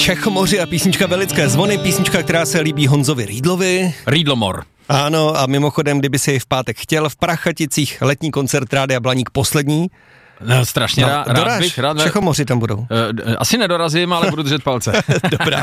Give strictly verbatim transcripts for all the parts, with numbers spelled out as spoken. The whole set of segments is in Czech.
Čechomoři a písnička Velické zvony, písnička, která se líbí Honzovi Rýdlovi. Rýdlomor. Ano, a mimochodem, kdyby si v pátek chtěl, v Prachaticích letní koncert Rádia Blaník poslední. No, strašně no, rád, rád bych. Rád, Čechomoři tam budou. Asi nedorazím, ale budu držet palce. Dobrá.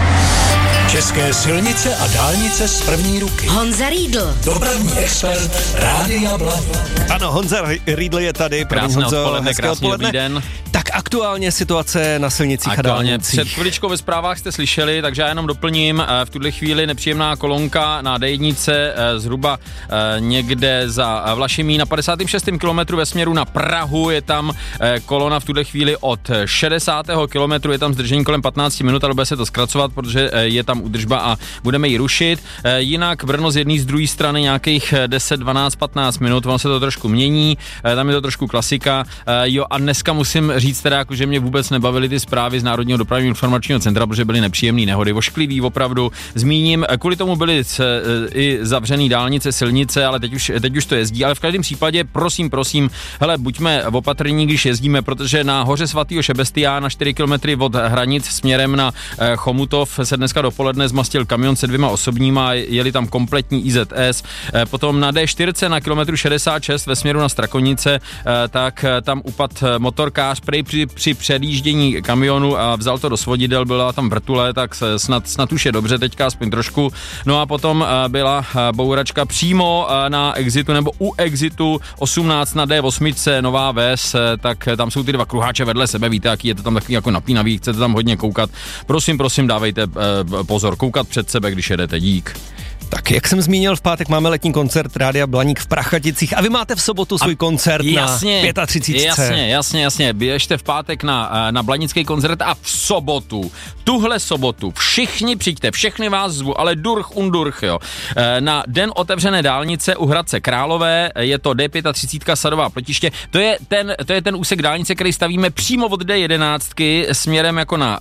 České silnice a dálnice z první ruky. Honza Rýdl. Dopravní expert Rádia Blaník. Ano, Honza Rýdl je tady. Krásné Honzo, odpoledne, krásný dobrý den. Tak aktuálně situace na silnicích aktuálně a dálnicích. Před chviličkou ve zprávách jste slyšeli, takže já jenom doplním. V tuhle chvíli nepříjemná kolonka na dé jedna zhruba někde za Vlašimí na padesátém šestém kilometru ve směru na Prahu. Je tam kolona v tuhle chvíli od šedesátého kilometru, je tam zdržení kolem patnáct minut, ale bude se to zkracovat, protože je tam udržba a budeme ji rušit. Jinak Brno z jedné z druhé strany nějakých deset, dvanáct, patnáct minut, ono se to trošku mění, tam je to trošku klasika. Jo, a dneska musím říct teda, jako, že mě vůbec nebavily ty zprávy z Národního dopravního informačního centra, protože byly nepříjemné nehody, ošklivý opravdu. Zmíním, kvůli tomu byly i zavřený dálnice, silnice, ale teď už, teď už to jezdí, ale v každém případě prosím, prosím, hele, buďme opatrní, když jezdíme, protože na hoře svatého Šebestiána čtyři kilometry od hranic směrem na Chomutov se dneska dopoledne zmastil kamion se dvěma osobníma, jeli tam kompletní í zet es. Potom na dé čtyři na kilometru šedesát šest ve směru na Strakonice, tak tam upad motorkář prej při, při předjíždění kamionu a vzal to do svodidel, byla tam vrtule, tak snad, snad už je dobře teďka, aspoň trošku. No a potom byla bouračka přímo na exitu nebo u exitu osmnáct na dé osm Nová Ves, tak tam jsou ty dva kruháče vedle sebe, víte, jaký je to tam takový jako napínavý, chcete tam hodně koukat. Prosím, prosím, dávejte pozor, koukat před sebe, když jedete, dík. Tak jak jsem zmínil, v pátek máme letní koncert Rádia Blaník v Prachaticích a vy máte v sobotu svůj a koncert jasně, na třicet pět. Jasně, jasně, jasně, běžte v pátek na, na Blanický koncert a v sobotu, tuhle sobotu, všichni přijďte, všechny vás zvu, ale durch und durch, jo. Na den otevřené dálnice u Hradce Králové, je to dé třicet pět Sadová Pletiště, to je ten, to je ten úsek dálnice, který stavíme přímo od dé jedenáct směrem jako na,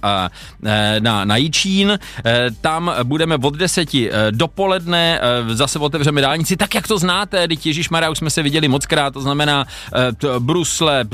na, na Jičín, tam budeme od deseti dopoledne dne, zase otevřeme dálnici, tak jak to znáte, teď ježišmarja, už jsme se viděli mockrát, to znamená t, brusle,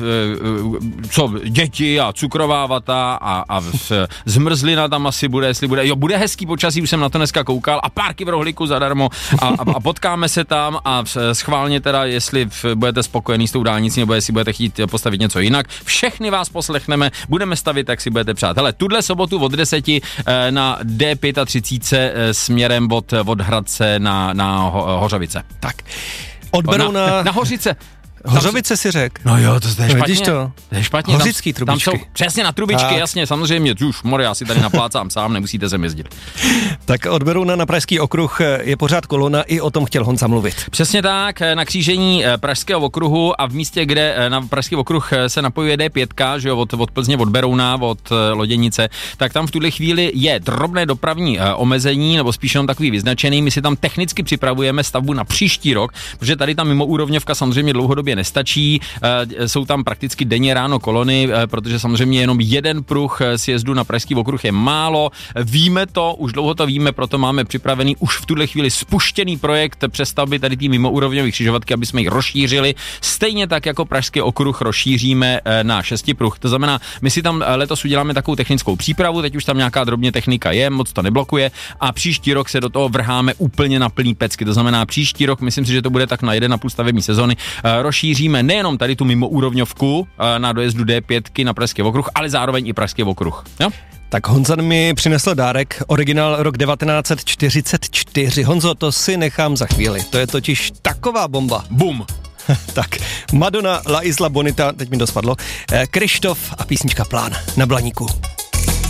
co, děti a cukrová vata a, a v, zmrzlina tam asi bude, jestli bude, jo, bude hezký počasí, už jsem na to dneska koukal a párky v rohlíku zadarmo a, a, a potkáme se tam a schválně teda, jestli budete spokojení s tou dálnicí, nebo jestli budete chtít postavit něco jinak, všechny vás poslechneme, budeme stavit, jak si budete přát. Hele, tuhle sobotu od deseti na dé třicet pět směrem od, od Hradce na, na ho, Hořovice. Tak, odberou na... Na, na Hořice. Hořovice si řek. No jo, to je špatně. Vidíš to? To je špatně. Hořický tam, trubičky. Tam jsou přesně na trubičky, tak. Jasně, samozřejmě. Už, more, já si tady naplácám sám, nemusíte sem jezdit. Tak odberou na, na Pražský okruh je pořád kolona, i o tom chtěl Honza mluvit. Přesně tak, na křížení Pražského okruhu a v místě, kde na Pražský okruh se napojuje dé pět, že jo, od, od Plzně, od Berouna, od Loděnice, tak tam v tuhle chvíli je drobné dopravní omezení, nebo spíš jenom takový vyznačený. My si tam technicky připravujeme stavbu na příští rok, protože tady ta mimoúrovňovka samozřejmě dlouhodobě nestačí. Jsou tam prakticky denně ráno kolony, protože samozřejmě jenom jeden pruh sjezdu na Pražský okruh je málo. Víme to, už dlouho to víme, proto máme připravený už v tuhle chvíli spuštěný projekt přestavby tady tý mimoúrovňových křižovatky, aby jsme ji rozšířili. Stejně tak jako Pražský okruh rozšíříme na šesti pruh. To znamená, my si tam letos uděláme takovou technickou přípravu, teď už tam nějaká drobně technika je, moc to neblokuje a příští rok se do toho vrháme úplně na plný pecky. To znamená, příští rok, myslím si, že to bude tak na jeden a půl stavební sezony, rozšíříme nejenom tady tu mimoúrovňovku na dojezdu dé pět na Pražský okruh, ale zároveň i Pražský okruh. Jo? Tak Honza mi přinesl dárek, originál rok devatenáct set čtyřicet čtyři. Honzo, to si nechám za chvíli, to je totiž taková bomba. Bum. Tak, Madonna, La Isla Bonita, teď mi to spadlo, Krištof a písnička Plán na Blaníku.